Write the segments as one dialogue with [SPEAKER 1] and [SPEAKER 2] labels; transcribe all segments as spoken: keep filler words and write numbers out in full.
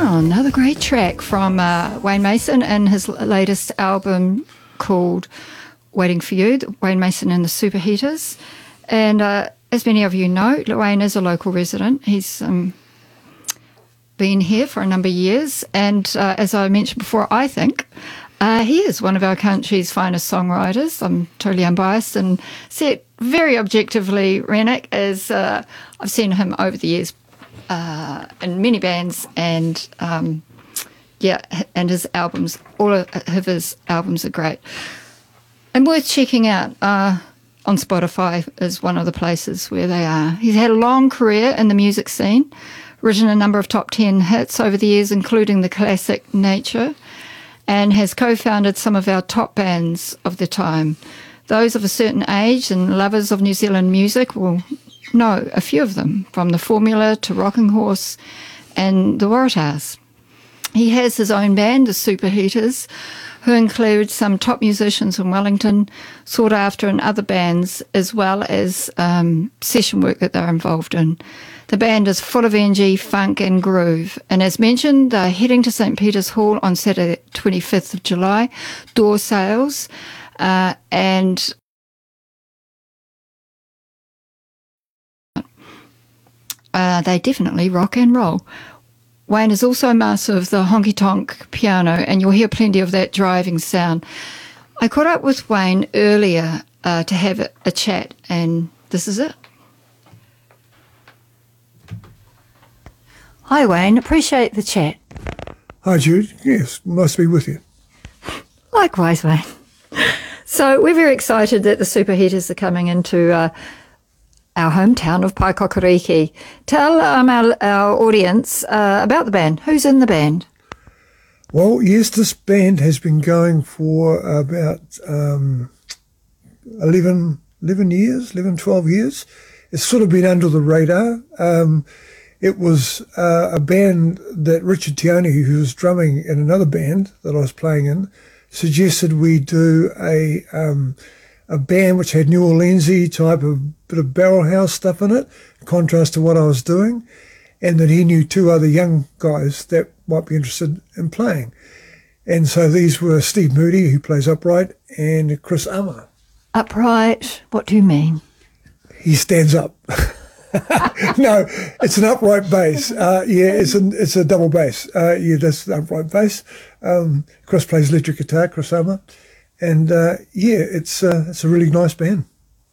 [SPEAKER 1] Oh, another great track from uh, Wayne Mason and his latest album called Waiting for You, Wayne Mason and the Superheaters. And uh, as many of you know, Wayne is a local resident. He's um, been here for a number of years. And uh, as I mentioned before, I think uh, he is one of our country's finest songwriters. I'm totally unbiased and see it very objectively, Rennick, as uh, I've seen him over the years uh, in many bands, and um, yeah, and his albums, all of his albums are great and worth checking out. Uh, on Spotify is one of the places where they are. He's had a long career in the music scene, written a number of top ten hits over the years, including the classic Nature, and has co-founded some of our top bands of the time. Those of a certain age and lovers of New Zealand music will know a few of them, from The Formula to Rocking Horse and the Waratahs. He has his own band, the Superheaters, who include some top musicians in Wellington, sought after in other bands, as well as um, session work that they're involved in. The band is full of energy, funk and groove. And as mentioned, they're heading to Saint Peter's Hall on Saturday, twenty-fifth of July, door sales. Uh, and uh, they definitely rock and roll. Wayne is also a master of the honky-tonk piano, and you'll hear plenty of that driving sound. I caught up with Wayne earlier uh, to have a, a chat, and this is it. Hi, Wayne. Appreciate the chat.
[SPEAKER 2] Hi, Jude. Yes, nice to be with you.
[SPEAKER 1] Likewise, Wayne. So we're very excited that the Superheaters are coming into uh, our hometown of Paikokariki. Tell um, our, our audience uh, about the band. Who's in the band?
[SPEAKER 2] Well, yes, this band has been going for about um, eleven, eleven years, eleven, twelve years. It's sort of been under the radar. Um, it was uh, a band that Richard Tioni, who was drumming in another band that I was playing in, suggested we do a um, a band which had New Orleans-y type of bit of barrel house stuff in it, in contrast to what I was doing, and that he knew two other young guys that might be interested in playing. And so these were Steve Moody, who plays upright, and Chris Ama.
[SPEAKER 1] Upright? What do you mean?
[SPEAKER 2] He stands up. No, it's an upright bass. Uh, yeah, it's a, it's a double bass. Uh, yeah, that's the upright bass. Um, Chris plays electric guitar, Chris Ama. And uh, yeah, it's uh, it's a really nice band.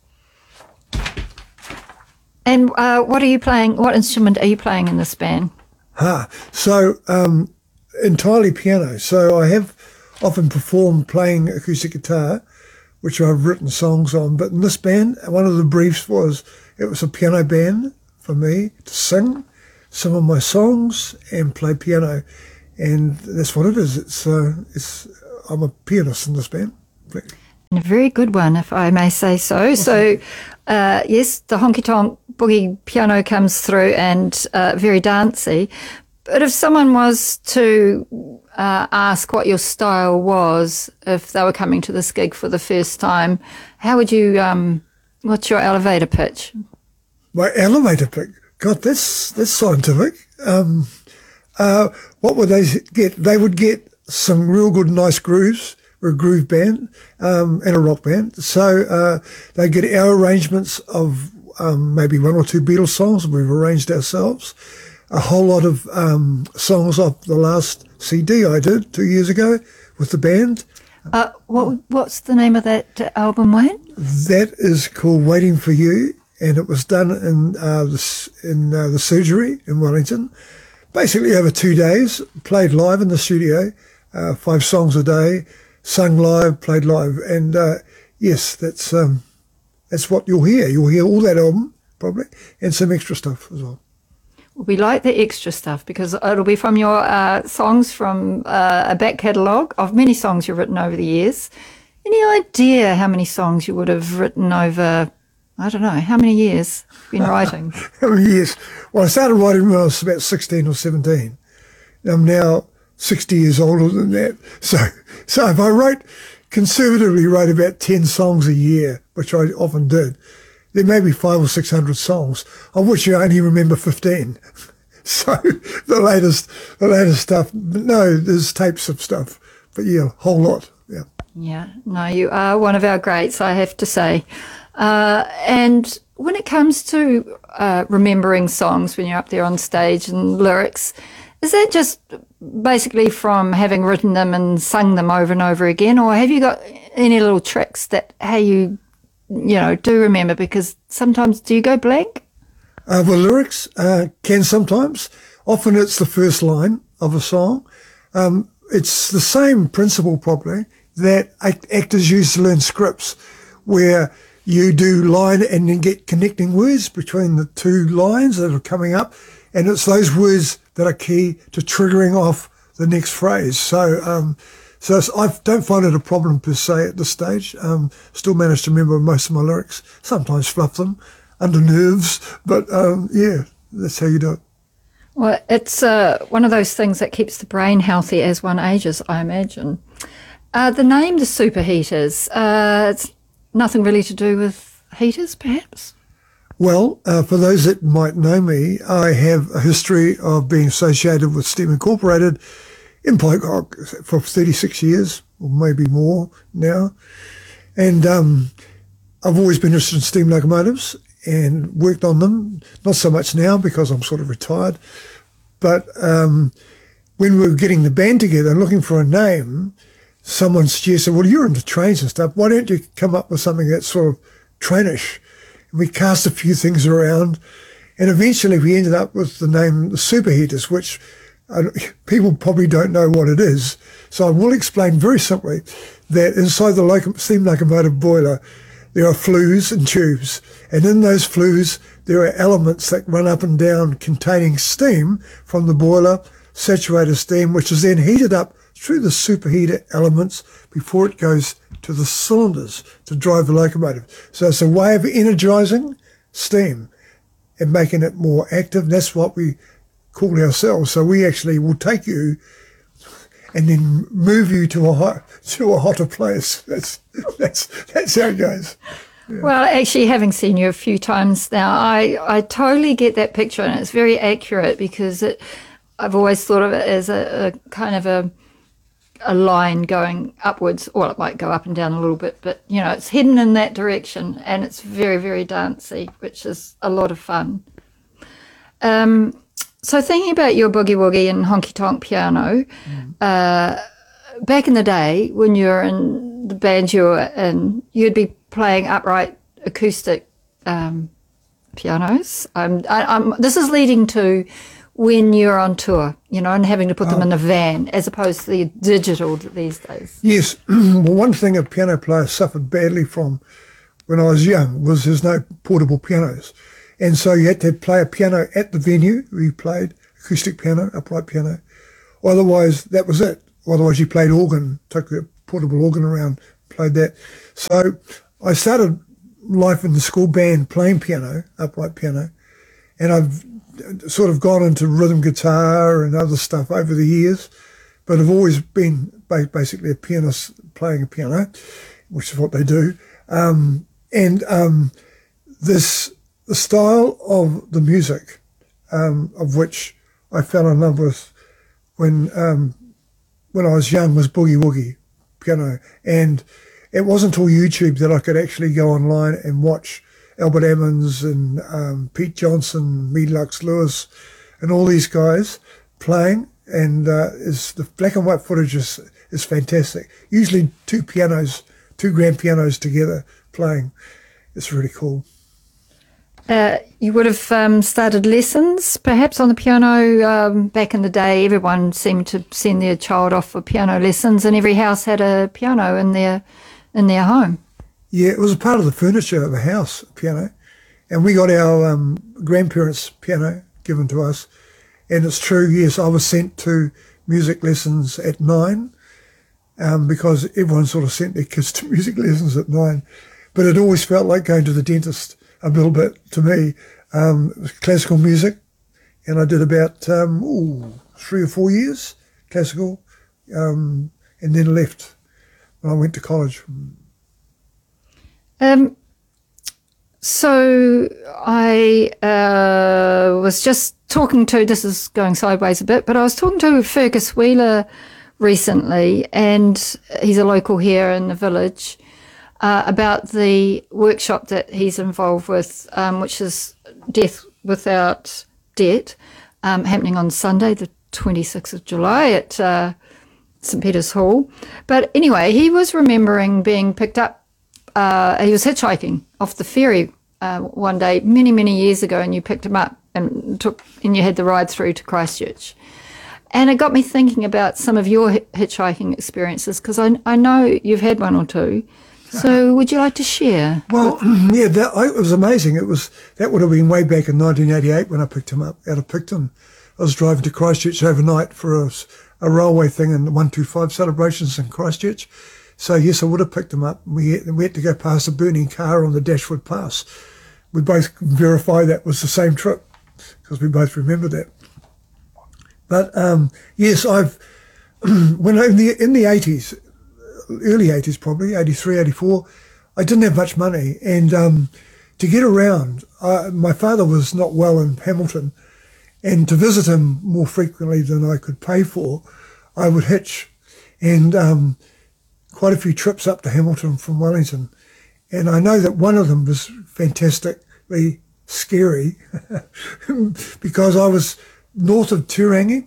[SPEAKER 1] And uh, what are you playing? What instrument are you playing in this band?
[SPEAKER 2] Ha! So um, entirely piano. So I have often performed playing acoustic guitar, which I've written songs on. But in this band, one of the briefs was it was a piano band for me to sing some of my songs and play piano, and that's what it is. It's uh, it's. I'm a pianist in this band.
[SPEAKER 1] And a very good one, if I may say so. So, uh, yes, the honky-tonk boogie piano comes through and uh, very dancey. But if someone was to uh, ask what your style was, if they were coming to this gig for the first time, how would you, um, what's your elevator pitch?
[SPEAKER 2] My elevator pitch? God, that's, that's scientific. Um, uh, what would they get? They would get some real good, nice grooves. We're a groove band um, and a rock band. So uh, they get our arrangements of um, maybe one or two Beatles songs we've arranged ourselves, a whole lot of um, songs off the last C D I did two years ago with the band.
[SPEAKER 1] Uh, what What's the name of that album, Wayne?
[SPEAKER 2] That is called Waiting for You, and it was done in, uh, the, in uh, the Surgery in Wellington. Basically over two days, played live in the studio, uh, five songs a day, sung live, played live, and uh, yes, that's um, that's what you'll hear. You'll hear all that album, probably, and some extra stuff as well.
[SPEAKER 1] Well, we like the extra stuff because it'll be from your uh, songs from uh, a back catalogue of many songs you've written over the years. Any idea how many songs you would have written over, I don't know, how many years been writing?
[SPEAKER 2] How many years? Well, I started writing when I was about sixteen or seventeen. I'm now sixty years older than that. So, so if I wrote, conservatively wrote about ten songs a year, which I often did, there may be five or six hundred songs, of which I only remember fifteen. So the latest, the latest stuff. No, there's tapes of stuff, but yeah, a whole lot. Yeah.
[SPEAKER 1] Yeah. No, you are one of our greats, I have to say. Uh, and when it comes to uh, remembering songs when you're up there on stage and lyrics, is that just basically from having written them and sung them over and over again, or have you got any little tricks that how you, you know, do remember? Because sometimes do you go blank?
[SPEAKER 2] Uh, well, lyrics uh, can sometimes. Often it's the first line of a song. Um, it's the same principle probably that act- actors use to learn scripts, where you do line and then get connecting words between the two lines that are coming up, and it's those words that are key to triggering off the next phrase. So, um, so it's, I don't find it a problem per se at this stage. Um, still manage to remember most of my lyrics. Sometimes fluff them under nerves, but um, yeah, that's how you do it.
[SPEAKER 1] Well, it's uh, one of those things that keeps the brain healthy as one ages, I imagine. Uh, the name, the Superheaters, uh, it's nothing really to do with heaters, perhaps?
[SPEAKER 2] Well, uh, for those that might know me, I have a history of being associated with Steam Incorporated in Pocock for thirty-six years, or maybe more now. And um, I've always been interested in steam locomotives and worked on them, not so much now because I'm sort of retired. But um, when we were getting the band together and looking for a name, someone suggested, well, you're into trains and stuff, why don't you come up with something that's sort of trainish? We cast a few things around, and eventually we ended up with the name the Superheaters, which uh, people probably don't know what it is. So I will explain very simply that inside the loco- steam locomotive boiler, there are flues and tubes, and in those flues there are elements that run up and down containing steam from the boiler, saturated steam, which is then heated up through the superheater elements before it goes to the cylinders to drive the locomotive. So it's a way of energizing steam and making it more active. And that's what we call ourselves. So we actually will take you and then move you to a hot, to a hotter place. That's that's that's how it goes. Yeah.
[SPEAKER 1] Well, actually, having seen you a few times now, I, I totally get that picture, and it's very accurate because it, I've always thought of it as a, a kind of a a line going upwards, or it might go up and down a little bit, but you know, it's heading in that direction, and it's very, very dancey, which is a lot of fun. Um, so thinking about your boogie woogie and honky tonk piano, mm. uh, back in the day when you were in the band you were in, you'd be playing upright acoustic um, pianos. I'm, I, I'm, this is leading to when you're on tour, you know, and having to put them oh. in a van as opposed to the digital these days.
[SPEAKER 2] Yes. Well, one thing a piano player suffered badly from when I was young was there's no portable pianos. And so you had to play a piano at the venue where you played acoustic piano, upright piano. Otherwise, that was it. Otherwise, you played organ, took a portable organ around, played that. So I started life in the school band playing piano, upright piano, and I've sort of gone into rhythm guitar and other stuff over the years, but I've always been basically a pianist playing a piano, which is what they do. Um, and um, this the style of the music, um, of which I fell in love with when um, when I was young, was boogie woogie piano, and it wasn't until YouTube that I could actually go online and watch Albert Emmons and um, Pete Johnson, Me Lux Lewis, and all these guys playing. And uh, is the black and white footage is, is fantastic. Usually two pianos, two grand pianos together playing. It's really cool.
[SPEAKER 1] Uh, you would have um, started lessons, perhaps, on the piano um, back in the day. Everyone seemed to send their child off for piano lessons, and every house had a piano in their in their home.
[SPEAKER 2] Yeah, it was a part of the furniture of the house, piano. And we got our um, grandparents' piano given to us. And it's true, yes, I was sent to music lessons at nine um, because everyone sort of sent their kids to music lessons at nine. But it always felt like going to the dentist a little bit to me. Um, it was classical music. And I did about um, ooh, three or four years classical um, and then left when I went to college.
[SPEAKER 1] Um, so I uh, was just talking to, this is going sideways a bit, but I was talking to Fergus Wheeler recently, and he's a local here in the village, uh, about the workshop that he's involved with, um, which is Death Without Debt, um, happening on Sunday, the twenty-sixth of July at uh, St Peter's Hall. But anyway, he was remembering being picked up, uh, he was hitchhiking off the ferry uh, one day many, many years ago, and you picked him up and took, and you had the ride through to Christchurch. And it got me thinking about some of your hitchhiking experiences, because I, I know you've had one or two. So would you like to share?
[SPEAKER 2] Well, yeah, that, it was amazing. It was that would have been way back in nineteen eighty-eight when I picked him up out of Picton. I was driving to Christchurch overnight for a, a railway thing in the one two five celebrations in Christchurch. So, yes, I would have picked him up. We had, we had to go past a burning car on the Dashwood Pass. We both verified that was the same trip because we both remember that. But, um, yes, I've, when in the, in the eighties, early eighties probably, eighty-three, eighty-four, I didn't have much money. And um, to get around, uh, my father was not well in Hamilton, and to visit him more frequently than I could pay for, I would hitch. And um, quite a few trips up to Hamilton from Wellington. And I know that one of them was fantastically scary because I was north of Turangi,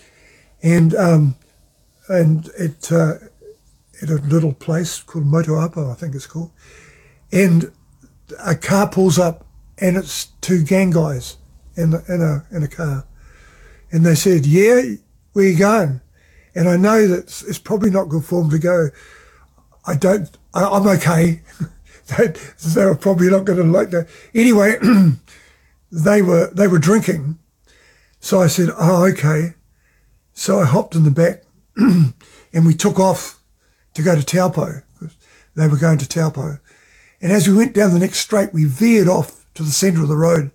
[SPEAKER 2] and um, and it... Uh, at a little place called Motuapa, I think it's called, and a car pulls up, and it's two gang guys in the, in a in a car, and they said, "Yeah, where you going?" And I know that it's, it's probably not good form to go. I don't. I, I'm okay. they, they were probably not going to like that anyway. they were they were drinking, so I said, "Oh, okay." So I hopped in the back, and we took off to go to Taupo, because they were going to Taupo. And as we went down the next straight, we veered off to the centre of the road,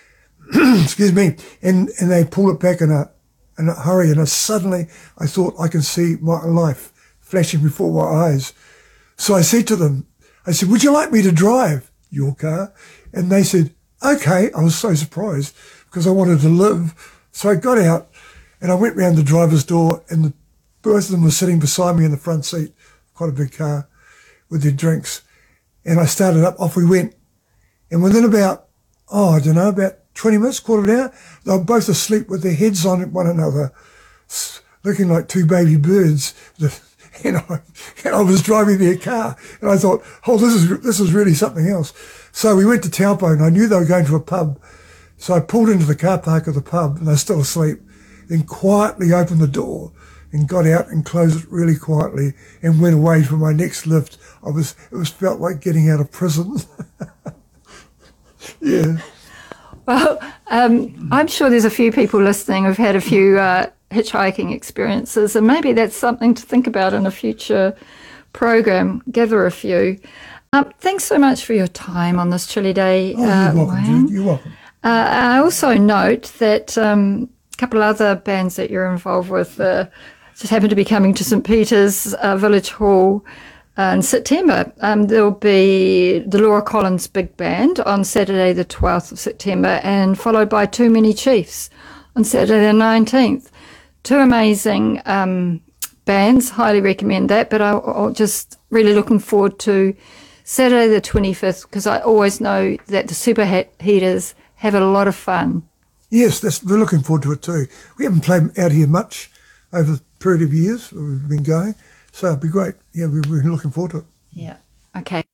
[SPEAKER 2] excuse me, and, and they pulled it back in a, in a hurry, and I suddenly I thought I can see my life flashing before my eyes. So I said to them, I said, "Would you like me to drive your car?" And they said, "Okay." I was so surprised because I wanted to live. So I got out and I went round the driver's door, and the, both of them were sitting beside me in the front seat, quite a big car, with their drinks. And I started up, off we went. And within about, oh, I don't know, about twenty minutes, quarter of an hour, they were both asleep with their heads on one another, looking like two baby birds. And I, and I was driving their car. And I thought, oh, this is this is really something else. So we went to Taupo, and I knew they were going to a pub. So I pulled into the car park of the pub, and they're still asleep. Then quietly opened the door and got out and closed it really quietly and went away for my next lift. I was, it was felt like getting out of prison. Yeah.
[SPEAKER 1] Well, um, I'm sure there's a few people listening who've had a few uh, hitchhiking experiences, and maybe that's something to think about in a future program. Gather a few. Um, thanks so much for your time on this chilly day.
[SPEAKER 2] Oh, you're
[SPEAKER 1] uh,
[SPEAKER 2] welcome,
[SPEAKER 1] Wayne.
[SPEAKER 2] Jude. You're welcome.
[SPEAKER 1] Uh, I also note that um, a couple of other bands that you're involved with uh, just happen to be coming to St Peter's uh, Village Hall uh, in September. Um, there'll be the Laura Collins Big Band on Saturday the twelfth of September, and followed by Too Many Chiefs on Saturday the nineteenth. Two amazing um, bands, highly recommend that, but I, I'm just really looking forward to Saturday the twenty-fifth, because I always know that the Super Heaters have a lot of fun.
[SPEAKER 2] Yes, that's, we're looking forward to it too. We haven't played out here much over the period of years we've been going, so it'd be great. Yeah, we're, we're looking forward to it.
[SPEAKER 1] Yeah. Okay.